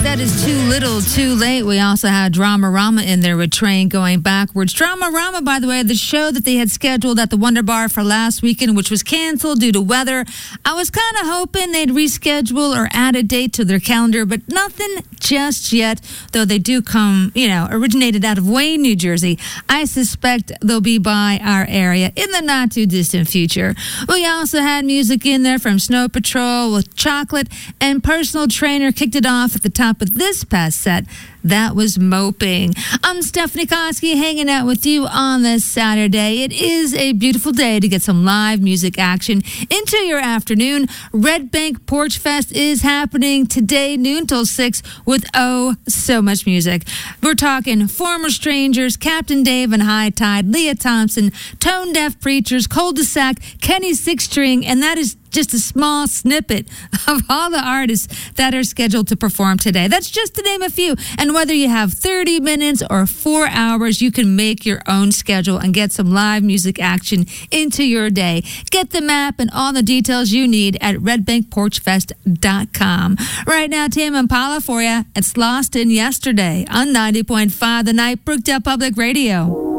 That is Too Little, Too Late. We also had Dramarama in there with Train Going Backwards. Dramarama, by the way, the show that they had scheduled at the Wonder Bar for last weekend, which was canceled due to weather. I was kind of hoping they'd reschedule or add a date to their calendar, but nothing just yet, though they do come, originated out of Wayne, New Jersey. I suspect they'll be by our area in the not-too-distant future. We also had music in there from Snow Patrol with Chocolate, and Personal Trainer kicked it off at the top of this past set. That was Moping. I'm Stephanie Koski, hanging out with you on this Saturday. It is a beautiful day to get some live music action into your afternoon. Red Bank Porch Fest is happening today, noon till 6, with so much music. We're talking Former Strangers, Captain Dave and High Tide, Leah Thompson, Tone Deaf Preachers, Cul-de-sac, Kenny Six String, and that is just a small snippet of all the artists that are scheduled to perform today. That's just to name a few. And whether you have 30 minutes or 4 hours, you can make your own schedule and get some live music action into your day. Get the map and all the details you need at redbankporchfest.com. Right now, Tame Impala for you. It's Lost in Yesterday on 90.5 The Night, Brookdale Public Radio.